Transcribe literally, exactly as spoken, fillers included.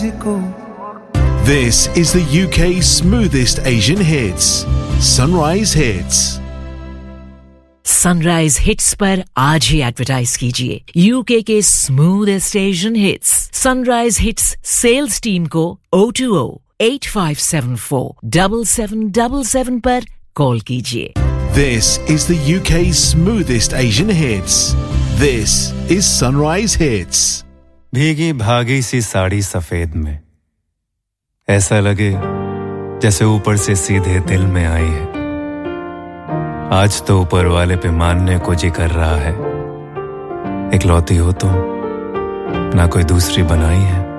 This is the U K's smoothest Asian hits, Sunrise Hits. Sunrise Hits पर आज ही advertise कीजिए UK के smoothest Asian hits sunrise hits sales team को oh two oh eight five seven four seven seven seven seven पर call कीजिए. This is the U K's smoothest Asian hits. This is Sunrise Hits. भीगी भागी सी साड़ी सफेद में ऐसा लगे जैसे ऊपर से सीधे दिल में आई है. आज तो ऊपर वाले पे मानने को जी कर रहा है. इकलौती हो तुम, ना कोई दूसरी बनाई है.